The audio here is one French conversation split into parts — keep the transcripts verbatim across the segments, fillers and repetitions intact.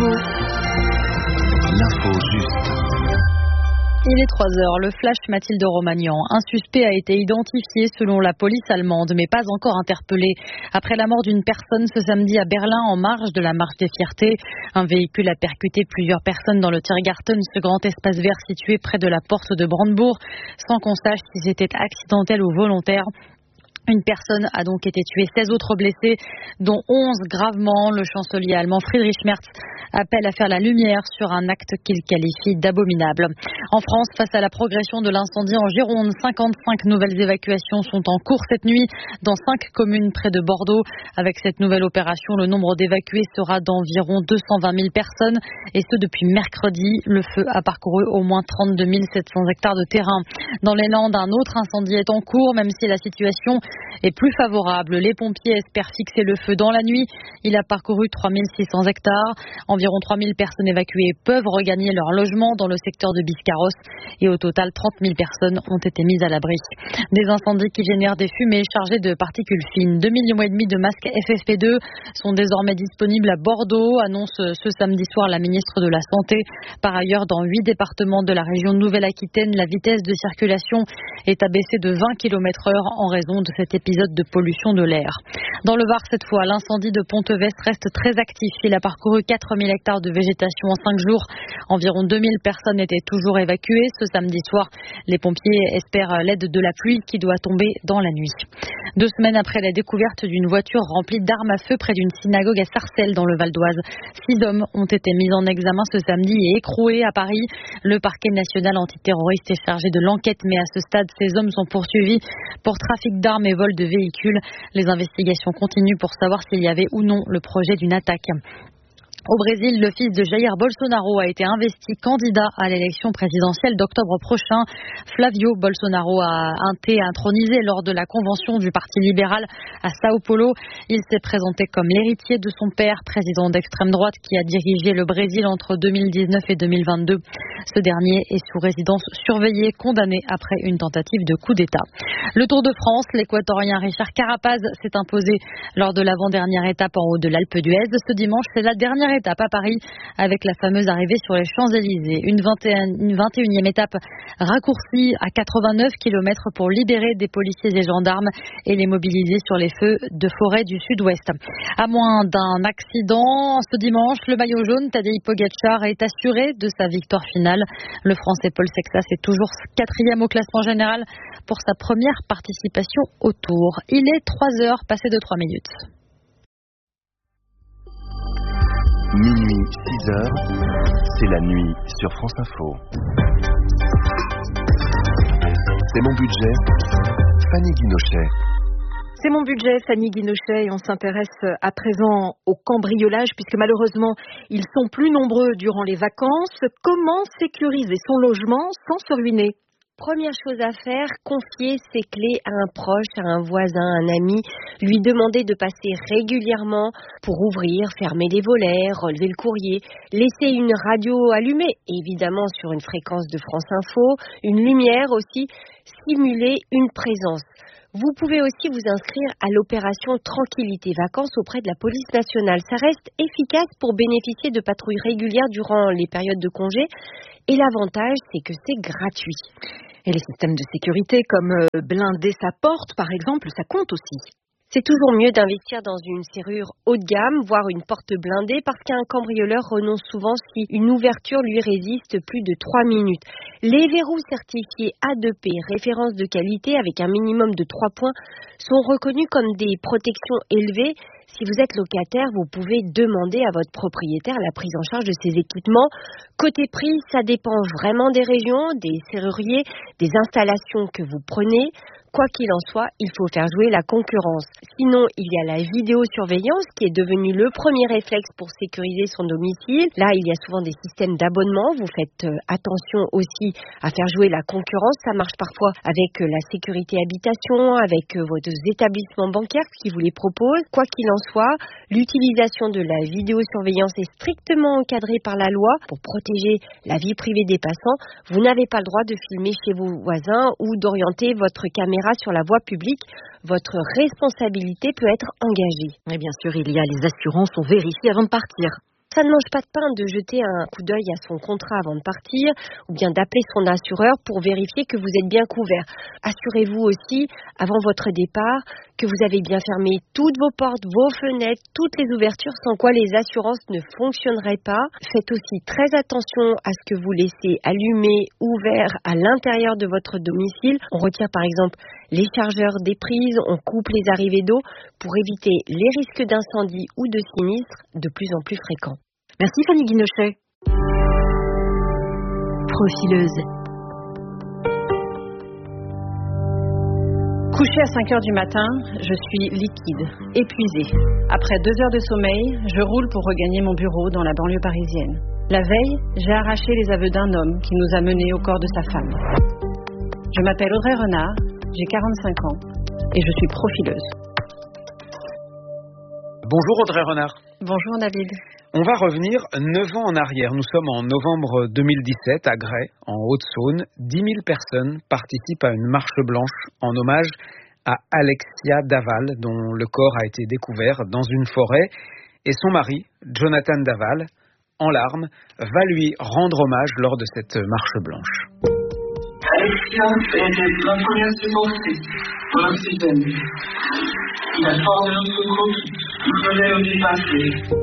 Info. L'info juste. Il est trois heures, le flash Mathilde Romagnan. Un suspect a été identifié selon la police allemande, mais pas encore interpellé. Après la mort d'une personne ce samedi à Berlin, en marge de la marche des fiertés, un véhicule a percuté plusieurs personnes dans le Tiergarten, ce grand espace vert situé près de la porte de Brandebourg, sans qu'on sache si c'était accidentel ou volontaire. Une personne a donc été tuée, seize autres blessés, dont onze gravement. Le chancelier allemand Friedrich Merz appelle à faire la lumière sur un acte qu'il qualifie d'abominable. En France, face à la progression de l'incendie en Gironde, cinquante-cinq nouvelles évacuations sont en cours cette nuit dans cinq communes près de Bordeaux. Avec cette nouvelle opération, le nombre d'évacués sera d'environ deux cent vingt mille personnes, et ce depuis mercredi. Le feu a parcouru au moins trente-deux mille sept cents hectares de terrain. Dans les Landes, un autre incendie est en cours, même si la situation est plus favorable. Les pompiers espèrent fixer le feu dans la nuit. Il a parcouru trois mille six cents hectares. Environ trois mille personnes évacuées peuvent regagner leur logement dans le secteur de Biscarrosse. Et au total, trente mille personnes ont été mises à l'abri. Des incendies qui génèrent des fumées chargées de particules fines. deux millions et demi de masques F F P deux sont désormais disponibles à Bordeaux, annonce ce samedi soir la ministre de la Santé. Par ailleurs, dans huit départements de la région Nouvelle-Aquitaine, la vitesse de circulation est abaissée de vingt kilomètres heure en raison de cet épisode de pollution de l'air. Dans le Var, cette fois, l'incendie de Pont-Evest reste très actif. Il a parcouru quatre mille hectares de végétation en cinq jours. Environ deux mille personnes étaient toujours évacuées. Ce samedi soir, les pompiers espèrent l'aide de la pluie qui doit tomber dans la nuit. Deux semaines après la découverte d'une voiture remplie d'armes à feu près d'une synagogue à Sarcelles dans le Val d'Oise, six hommes ont été mis en examen ce samedi et écroués à Paris. Le parquet national antiterroriste est chargé de l'enquête, mais à ce stade, ces hommes sont poursuivis pour trafic d'armes et vol de véhicules. Les investigations continuent pour savoir s'il y avait ou non le projet d'une attaque. Au Brésil, le fils de Jair Bolsonaro a été investi candidat à l'élection présidentielle d'octobre prochain. Flavio Bolsonaro a été intronisé lors de la convention du Parti libéral à Sao Paulo. Il s'est présenté comme l'héritier de son père, président d'extrême droite qui a dirigé le Brésil entre deux mille dix-neuf et deux mille vingt-deux. Ce dernier est sous résidence surveillée, condamné après une tentative de coup d'État. Le Tour de France, l'Équatorien Richard Carapaz s'est imposé lors de l'avant-dernière étape en haut de l'Alpe d'Huez. Ce dimanche, c'est la dernière étape à Paris avec la fameuse arrivée sur les Champs-Élysées. Une, vingt et un, une vingt et unième étape raccourcie à quatre-vingt-neuf kilomètres pour libérer des policiers et gendarmes et les mobiliser sur les feux de forêt du sud-ouest. À moins d'un accident, ce dimanche, le maillot jaune, Tadej Pogačar, est assuré de sa victoire finale. Le Français Paul Sexas est toujours quatrième au classement général pour sa première participation au Tour. Il est trois heures passées de trois minutes. Minuit, six heures, c'est la nuit sur France Info. C'est mon budget, Fanny Guinochet. C'est mon budget, Fanny Guinochet, et on s'intéresse à présent au cambriolage puisque malheureusement, ils sont plus nombreux durant les vacances. Comment sécuriser son logement sans se ruiner ? Première chose à faire, confier ses clés à un proche, à un voisin, un ami, lui demander de passer régulièrement pour ouvrir, fermer les volets, relever le courrier, laisser une radio allumée, évidemment sur une fréquence de France Info, une lumière aussi, simuler une présence. Vous pouvez aussi vous inscrire à l'opération Tranquillité Vacances auprès de la police nationale. Ça reste efficace pour bénéficier de patrouilles régulières durant les périodes de congé. Et l'avantage, c'est que c'est gratuit. Et les systèmes de sécurité comme blinder sa porte, par exemple, ça compte aussi. C'est toujours mieux d'investir dans une serrure haut de gamme, voire une porte blindée, parce qu'un cambrioleur renonce souvent si une ouverture lui résiste plus de trois minutes. Les verrous certifiés A deux P, référence de qualité avec un minimum de trois points, sont reconnus comme des protections élevées. Si vous êtes locataire, vous pouvez demander à votre propriétaire la prise en charge de ces équipements. Côté prix, ça dépend vraiment des régions, des serruriers, des installations que vous prenez. Quoi qu'il en soit, il faut faire jouer la concurrence. Sinon, il y a la vidéosurveillance qui est devenue le premier réflexe pour sécuriser son domicile. Là, il y a souvent des systèmes d'abonnement. Vous faites attention aussi à faire jouer la concurrence. Ça marche parfois avec la sécurité habitation, avec vos établissements bancaires qui vous les proposent. Quoi qu'il en soit, l'utilisation de la vidéosurveillance est strictement encadrée par la loi pour protéger la vie privée des passants. Vous n'avez pas le droit de filmer chez vos voisins ou d'orienter votre caméra sur la voie publique. Votre responsabilité peut être engagée. Et bien sûr, il y a les assurances, on vérifie avant de partir. Ça ne mange pas de pain de jeter un coup d'œil à son contrat avant de partir ou bien d'appeler son assureur pour vérifier que vous êtes bien couvert. Assurez-vous aussi, avant votre départ, que vous avez bien fermé toutes vos portes, vos fenêtres, toutes les ouvertures, sans quoi les assurances ne fonctionneraient pas. Faites aussi très attention à ce que vous laissez allumé, ouvert à l'intérieur de votre domicile. On retire par exemple les chargeurs des prises, on coupe les arrivées d'eau pour éviter les risques d'incendie ou de sinistres de plus en plus fréquents. Merci Fanny Guinochet. Profileuse. Couchée à cinq heures du matin, je suis liquide, épuisée. Après deux heures de sommeil, je roule pour regagner mon bureau dans la banlieue parisienne. La veille, j'ai arraché les aveux d'un homme qui nous a menés au corps de sa femme. Je m'appelle Audrey Renard, j'ai quarante-cinq ans et je suis profileuse. Bonjour Audrey Renard. Bonjour David. On va revenir neuf ans en arrière. Nous sommes en novembre deux mille dix-sept à Gray, en Haute-Saône. dix mille personnes participent à une marche blanche en hommage à Alexia Daval, dont le corps a été découvert dans une forêt. Et son mari, Jonathan Daval, en larmes, va lui rendre hommage lors de cette marche blanche. Alexia était ma première supportée pour l'Occitanie. La force de notre groupe nous faisait nous dépasser.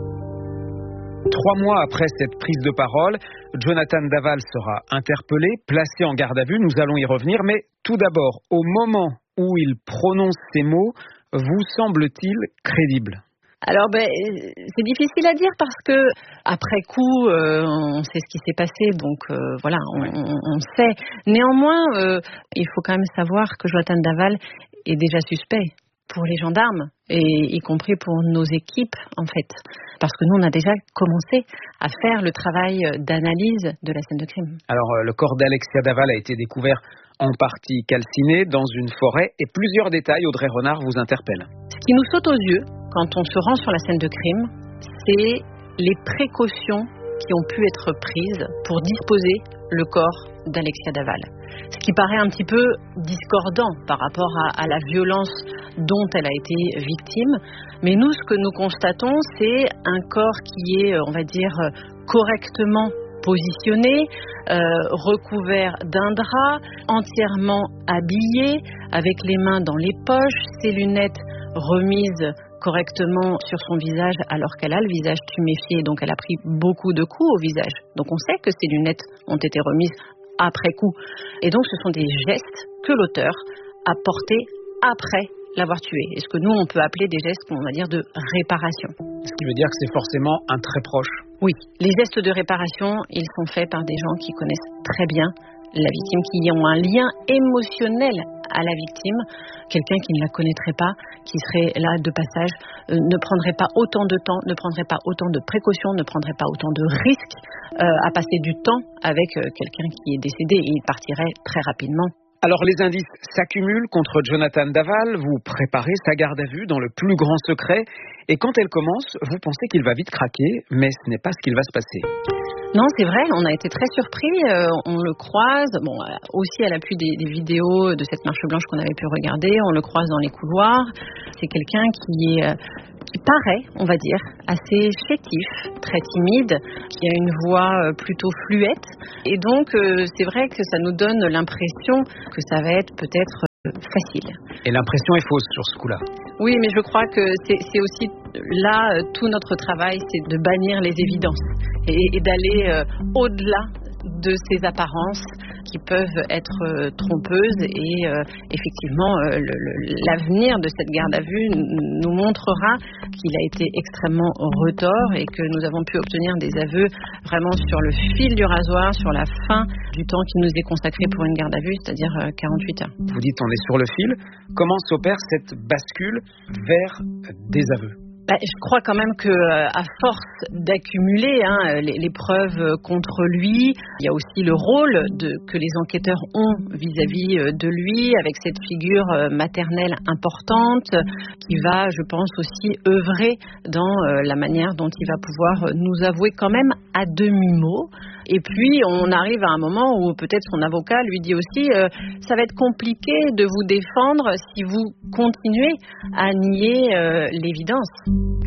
Trois mois après cette prise de parole, Jonathan Daval sera interpellé, placé en garde à vue. Nous allons y revenir, mais tout d'abord, au moment où il prononce ces mots, vous semble-t-il crédible ? Alors, ben, c'est difficile à dire parce que après coup, euh, on sait ce qui s'est passé, donc euh, voilà, on, on, on sait. Néanmoins, euh, il faut quand même savoir que Jonathan Daval est déjà suspect pour les gendarmes et y compris pour nos équipes en fait, parce que nous on a déjà commencé à faire le travail d'analyse de la scène de crime. Alors euh, le corps d'Alexia Daval a été découvert en partie calciné dans une forêt et plusieurs détails, Audrey Renard, vous interpellent. Ce qui nous saute aux yeux quand on se rend sur la scène de crime, c'est les précautions qui ont pu être prises pour disposer le corps d'Alexia Daval. Ce qui paraît un petit peu discordant par rapport à, à la violence dont elle a été victime. Mais nous, ce que nous constatons, c'est un corps qui est, on va dire, correctement positionné, euh, recouvert d'un drap, entièrement habillé, avec les mains dans les poches, ses lunettes remises correctement sur son visage alors qu'elle a le visage tuméfié, donc elle a pris beaucoup de coups au visage. Donc on sait que ces lunettes ont été remises après coup. Et donc ce sont des gestes que l'auteur a portés après l'avoir tué. Et ce que nous on peut appeler des gestes, on va dire, de réparation. Ce qui veut dire que c'est forcément un très proche. Oui, les gestes de réparation, ils sont faits par des gens qui connaissent très bien la victime, qui ont un lien émotionnel à la victime. Quelqu'un qui ne la connaîtrait pas, qui serait là de passage, euh, ne prendrait pas autant de temps, ne prendrait pas autant de précautions, ne prendrait pas autant de risques euh, à passer du temps avec euh, quelqu'un qui est décédé, et il partirait très rapidement. Alors les indices s'accumulent contre Jonathan Daval, vous préparez sa garde à vue dans le plus grand secret, et quand elle commence, vous pensez qu'il va vite craquer, mais ce n'est pas ce qu'il va se passer. Non, c'est vrai, on a été très surpris, euh, on le croise, bon, aussi à l'appui des, des vidéos de cette marche blanche qu'on avait pu regarder, on le croise dans les couloirs. C'est quelqu'un qui est, euh, qui paraît, on va dire, assez chétif, très timide, qui a une voix euh, plutôt fluette, et donc euh, c'est vrai que ça nous donne l'impression que ça va être peut-être euh, facile. Et l'impression est fausse sur ce coup-là. Oui, mais je crois que c'est, c'est aussi là, euh, tout notre travail, c'est de bannir les évidences et, et d'aller euh, au-delà de ces apparences qui peuvent être euh, trompeuses. Et euh, effectivement, euh, le, le, l'avenir de cette garde à vue nous montrera qu'il a été extrêmement retors et que nous avons pu obtenir des aveux vraiment sur le fil du rasoir, sur la fin du temps qui nous est consacré pour une garde à vue, c'est-à-dire euh, quarante-huit heures. Vous dites on est sur le fil. Comment s'opère cette bascule vers des aveux ? Bah, je crois quand même que euh, à force d'accumuler hein, les, les preuves contre lui, il y a aussi le rôle de, que les enquêteurs ont vis-à-vis de lui, avec cette figure euh, maternelle importante qui va, je pense, aussi œuvrer dans euh, la manière dont il va pouvoir nous avouer quand même à demi-mot. Et puis, on arrive à un moment où peut-être son avocat lui dit aussi euh, ça va être compliqué de vous défendre si vous continuez à nier euh, l'évidence.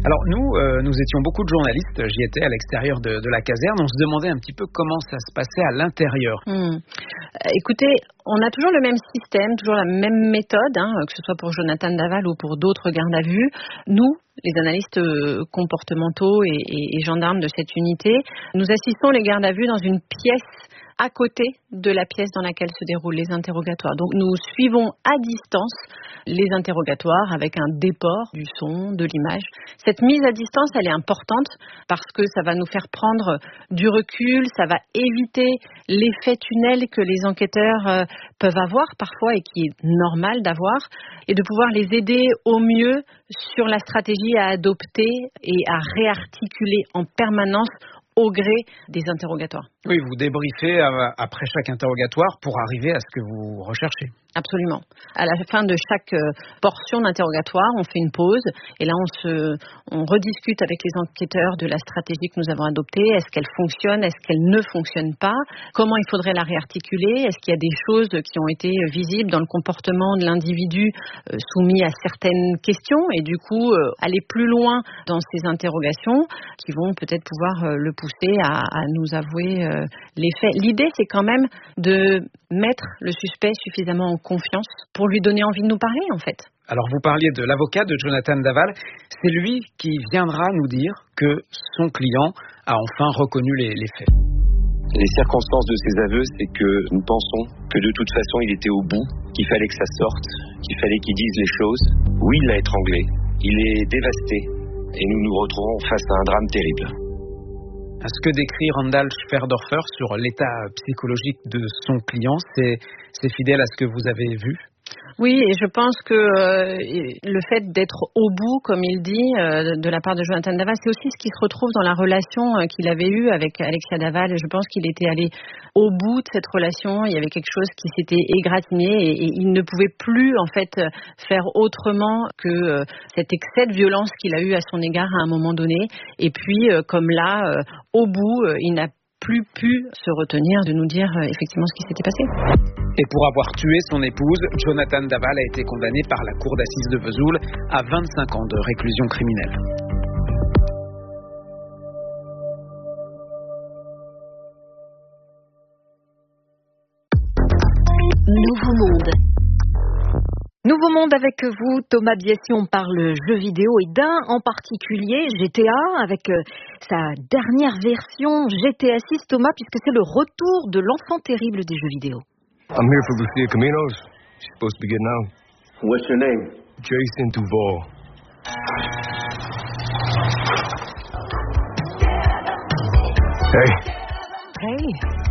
Alors nous, euh, nous étions beaucoup de journalistes, j'y étais à l'extérieur de, de la caserne, on se demandait un petit peu comment ça se passait à l'intérieur. Mmh. Euh, écoutez, on a toujours le même système, toujours la même méthode, hein, que ce soit pour Jonathan Daval ou pour d'autres gardes à vue. Nous, les analystes euh, comportementaux et, et, et gendarmes de cette unité, nous assistons les gardes à vue dans une pièce à côté de la pièce dans laquelle se déroulent les interrogatoires. Donc nous suivons à distance les interrogatoires avec un déport du son, de l'image. Cette mise à distance, elle est importante parce que ça va nous faire prendre du recul, ça va éviter l'effet tunnel que les enquêteurs euh, peuvent avoir parfois et qui est normal d'avoir, et de pouvoir les aider au mieux sur la stratégie à adopter et à réarticuler en permanence au gré des interrogatoires. Oui, vous débriefez après chaque interrogatoire pour arriver à ce que vous recherchez. Absolument. À la fin de chaque portion d'interrogatoire, on fait une pause et là on se, on rediscute avec les enquêteurs de la stratégie que nous avons adoptée. Est-ce qu'elle fonctionne? Est-ce qu'elle ne fonctionne pas? Comment il faudrait la réarticuler? Est-ce qu'il y a des choses qui ont été visibles dans le comportement de l'individu euh, soumis à certaines questions et du coup euh, aller plus loin dans ces interrogations qui vont peut-être pouvoir euh, le pousser à, à nous avouer euh, les faits. L'idée, c'est quand même de mettre le suspect suffisamment en confiance pour lui donner envie de nous parler, en fait. Alors, vous parliez de l'avocat de Jonathan Daval. C'est lui qui viendra nous dire que son client a enfin reconnu les, les faits. Les circonstances de ses aveux, c'est que nous pensons que de toute façon, il était au bout, qu'il fallait que ça sorte, qu'il fallait qu'il dise les choses. Oui, il l'a étranglé. Il est dévasté. Et nous nous retrouvons face à un drame terrible. Ce que décrit Randall Schwerdorfer sur l'état psychologique de son client, c'est, c'est fidèle à ce que vous avez vu? Oui, et je pense que euh, le fait d'être au bout, comme il dit, euh, de la part de Jonathan Daval, c'est aussi ce qui se retrouve dans la relation euh, qu'il avait eue avec Alexia Daval. Et je pense qu'il était allé au bout de cette relation. Il y avait quelque chose qui s'était égratigné et, et il ne pouvait plus en fait faire autrement que euh, cet excès de violence qu'il a eu à son égard à un moment donné. Et puis, euh, comme là, euh, au bout, euh, il n'a plus pu se retenir de nous dire euh, effectivement ce qui s'était passé. Et pour avoir tué son épouse, Jonathan Daval a été condamné par la cour d'assises de Vesoul à vingt-cinq ans de réclusion criminelle. Nouveau Monde. Nouveau Monde avec vous, Thomas Biassi. On parle jeux vidéo et d'un en particulier, G T A, avec sa dernière version G T A six, Thomas, puisque c'est le retour de l'enfant terrible des jeux vidéo. I'm here for Lucia Caminos. She's supposed to be getting out. What's your name? Jason Duval. Hey. Hey.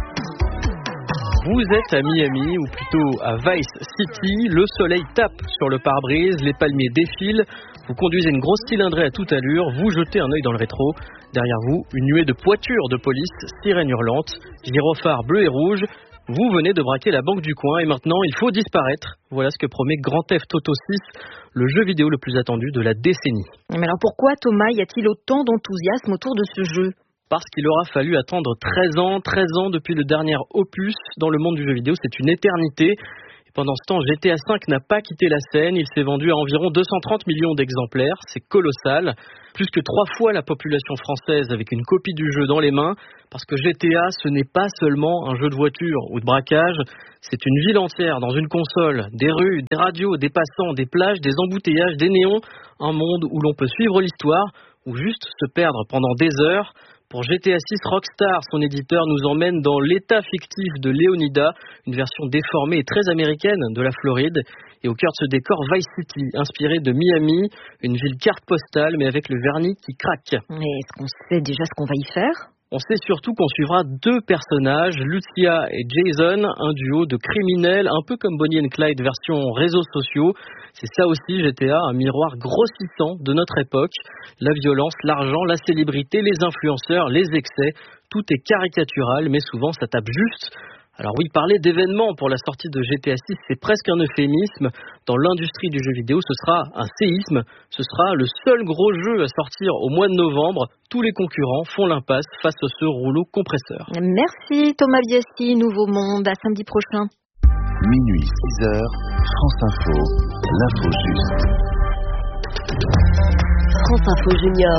Vous êtes à Miami, ou plutôt à Vice City. Le soleil tape sur le pare-brise, les palmiers défilent. Vous conduisez une grosse cylindrée à toute allure, vous jetez un œil dans le rétro. Derrière vous, une nuée de poitures de police, sirènes hurlantes, gyrophares bleus et rouges. Vous venez de braquer la banque du coin et maintenant il faut disparaître. Voilà ce que promet Grand Theft Auto six, le jeu vidéo le plus attendu de la décennie. Mais alors pourquoi, Thomas, y a-t-il autant d'enthousiasme autour de ce jeu ? Parce qu'il aura fallu attendre treize ans, treize ans depuis le dernier opus dans le monde du jeu vidéo, c'est une éternité. Et pendant ce temps, G T A cinq n'a pas quitté la scène, il s'est vendu à environ deux cent trente millions d'exemplaires, c'est colossal. Plus que trois fois la population française avec une copie du jeu dans les mains, parce que G T A, ce n'est pas seulement un jeu de voiture ou de braquage, c'est une ville entière dans une console, des rues, des radios, des passants, des plages, des embouteillages, des néons, un monde où l'on peut suivre l'histoire ou juste se perdre pendant des heures. Pour G T A six, Rockstar, son éditeur, nous emmène dans l'état fictif de Leonida, une version déformée et très américaine de la Floride. Et au cœur de ce décor, Vice City, inspiré de Miami, une ville carte postale, mais avec le vernis qui craque. Mais est-ce qu'on sait déjà ce qu'on va y faire ? On sait surtout qu'on suivra deux personnages, Lucia et Jason, un duo de criminels, un peu comme Bonnie and Clyde version réseaux sociaux. C'est ça aussi G T A, un miroir grossissant de notre époque. La violence, l'argent, la célébrité, les influenceurs, les excès, tout est caricatural, mais souvent ça tape juste. Alors oui, parler d'événements pour la sortie de G T A six, c'est presque un euphémisme. Dans l'industrie du jeu vidéo, ce sera un séisme. Ce sera le seul gros jeu à sortir au mois de novembre. Tous les concurrents font l'impasse face à ce rouleau compresseur. Merci Thomas Biassi, Nouveau Monde, à samedi prochain. Minuit six heures, France Info, l'info juste. France Info Junior.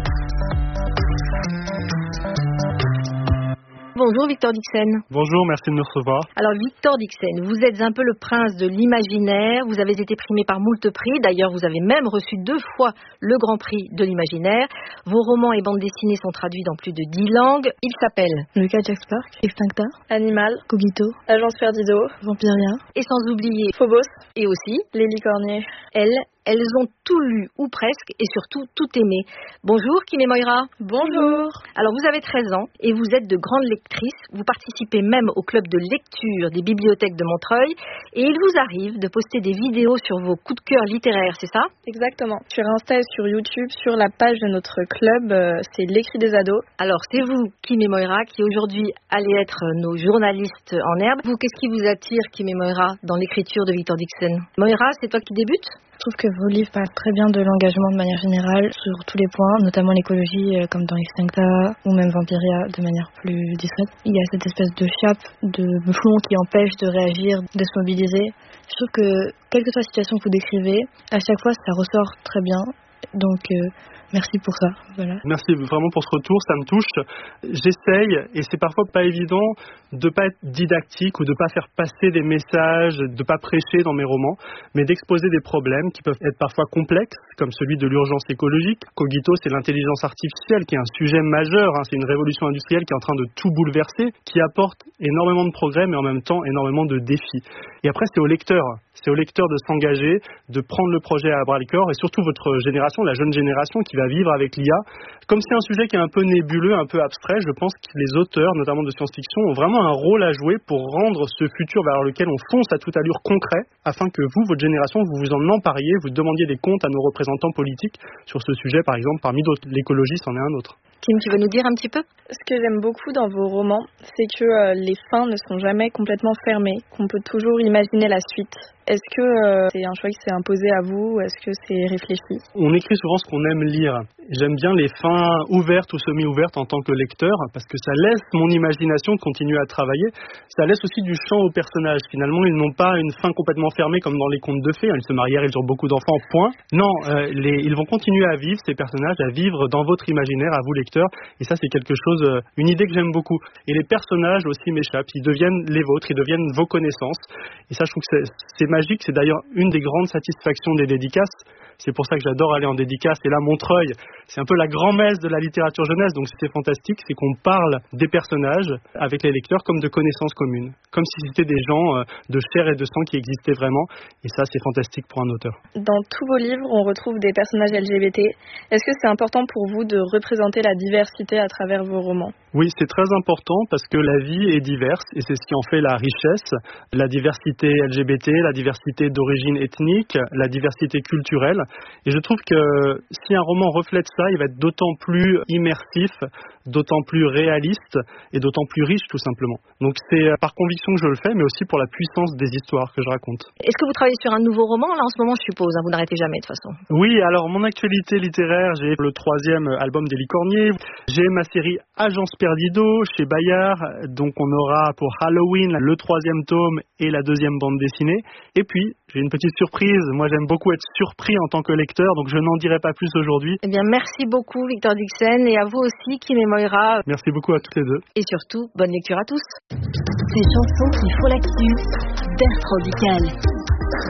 Bonjour Victor Dixen. Bonjour, merci de nous recevoir. Alors Victor Dixen, vous êtes un peu le prince de l'imaginaire, vous avez été primé par moult prix, d'ailleurs vous avez même reçu deux fois le Grand Prix de l'imaginaire. Vos romans et bandes dessinées sont traduits dans plus de dix langues. Ils s'appellent Le cas Jack Spark, Extincta, Animal, Cogito, Agence Perdido, Vampiria, et sans oublier Phobos et aussi Les Licorniers. Elles, elles ont tout lu, ou presque, et surtout tout aimé. Bonjour Kim et Moira. Bonjour. Alors vous avez treize ans et vous êtes de grandes lectrices. Vous participez même au club de lecture des bibliothèques de Montreuil. Et il vous arrive de poster des vidéos sur vos coups de cœur littéraires, c'est ça? Exactement. Sur Insta et sur YouTube, sur la page de notre club, euh, c'est l'écrit des ados. Alors c'est vous, Kim et Moira, qui aujourd'hui allez être nos journalistes en herbe. Vous, qu'est-ce qui vous attire, Kim et Moira, dans l'écriture de Victor Dixen? Moira, c'est toi qui débutes? Je trouve que vos livres parlent très bien de l'engagement de manière générale sur tous les points, notamment l'écologie, euh, comme dans Extincta ou même Vampiria de manière plus discrète. Il y a cette espèce de chape, de plomb qui empêche de réagir, de se mobiliser. Je trouve que, quelle que soit la situation que vous décrivez, à chaque fois ça ressort très bien. Donc euh, merci pour ça. Voilà. Merci vraiment pour ce retour, ça me touche. J'essaye, et c'est parfois pas évident, de pas être didactique ou de pas faire passer des messages, de pas prêcher dans mes romans, mais d'exposer des problèmes qui peuvent être parfois complexes, comme celui de l'urgence écologique. Cogito, c'est l'intelligence artificielle qui est un sujet majeur, hein, c'est une révolution industrielle qui est en train de tout bouleverser, qui apporte énormément de progrès, mais en même temps énormément de défis. Et après, c'est au lecteur. C'est au lecteur de s'engager, de prendre le projet à bras-le-corps, et surtout votre génération, la jeune génération qui va vivre avec l'I A. Comme c'est un sujet qui est un peu nébuleux, un peu abstrait, je pense que les auteurs, notamment de science-fiction, ont vraiment un rôle à jouer pour rendre ce futur vers lequel on fonce à toute allure concret, afin que vous, votre génération, vous vous en empariez, vous demandiez des comptes à nos représentants politiques sur ce sujet, par exemple, parmi d'autres. L'écologie, c'en est un autre. Kim, tu veux nous dire un petit peu? Ce que j'aime beaucoup dans vos romans, c'est que euh, les fins ne sont jamais complètement fermées, qu'on peut toujours imaginer la suite. Est-ce que euh, c'est un choix qui s'est imposé à vous ou est-ce que c'est réfléchi? On écrit souvent ce qu'on aime lire. J'aime bien les fins ouvertes ou semi-ouvertes en tant que lecteur parce que ça laisse mon imagination continuer à travailler. Ça laisse aussi du champ aux personnages. Finalement, ils n'ont pas une fin complètement fermée comme dans les contes de fées. Ils se marièrent, ils ont beaucoup d'enfants, point. Non, euh, les, ils vont continuer à vivre, ces personnages, à vivre dans votre imaginaire, à vous lecteurs. Et ça, c'est quelque chose, euh, une idée que j'aime beaucoup. Et les personnages aussi m'échappent. Ils deviennent les vôtres, ils deviennent vos connaissances. Et ça, je trouve que c'est, c'est magique. C'est d'ailleurs une des grandes satisfactions des dédicaces. C'est pour ça que j'adore aller en dédicace. Et là, Montreuil, c'est un peu la grand-messe de la littérature jeunesse. Donc c'était fantastique. C'est qu'on parle des personnages avec les lecteurs comme de connaissances communes. Comme si c'était des gens de chair et de sang qui existaient vraiment. Et ça, c'est fantastique pour un auteur. Dans tous vos livres, on retrouve des personnages L G B T. Est-ce que c'est important pour vous de représenter la diversité à travers vos romans? Oui, c'est très important parce que la vie est diverse et c'est ce qui en fait la richesse. La diversité L G B T, la diversité d'origine ethnique, la diversité culturelle. Et je trouve que si un roman reflète ça, il va être d'autant plus immersif, d'autant plus réaliste et d'autant plus riche tout simplement. Donc c'est par conviction que je le fais, mais aussi pour la puissance des histoires que je raconte. Est-ce que vous travaillez sur un nouveau roman là en ce moment, je suppose, hein, vous n'arrêtez jamais de toute façon? Oui, alors mon actualité littéraire, j'ai le troisième album des Licorniers, j'ai ma série Agence Perdido chez Bayard, donc on aura pour Halloween le troisième tome et la deuxième bande dessinée. Et puis j'ai une petite surprise, moi j'aime beaucoup être surpris en tant que lecteur, donc je n'en dirai pas plus aujourd'hui. Eh bien merci beaucoup Victor Dixen et à vous aussi Kim et Moira. Merci beaucoup à toutes les deux. Et surtout, bonne lecture à tous. Ces chansons qui font l'actu, Bertrand Ducal.